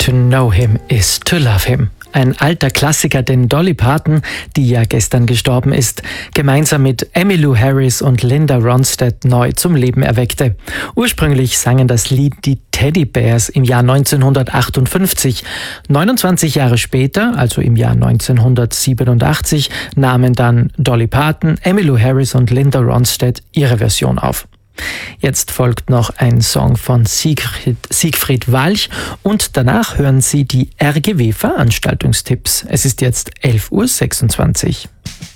To know him is to love him. Ein alter Klassiker, den Dolly Parton, die ja gestern gestorben ist, gemeinsam mit Emmylou Harris und Linda Ronstadt neu zum Leben erweckte. Ursprünglich sangen das Lied die Teddy Bears im Jahr 1958. 29 Jahre später, also im Jahr 1987, nahmen dann Dolly Parton, Emmylou Harris und Linda Ronstadt ihre Version auf. Jetzt folgt noch ein Song von Siegfried Walch und danach hören Sie die RGW-Veranstaltungstipps. Es ist jetzt 11.26 Uhr.